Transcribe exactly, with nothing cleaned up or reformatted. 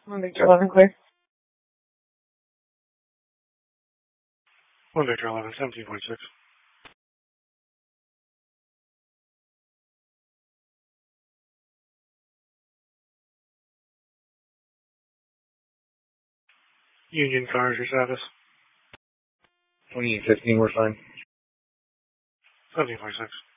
One Victor eleven clear. One Victor eleven, seventeen point six. Union cars, your status? twenty-eight fifteen, we're fine. seventeen point six.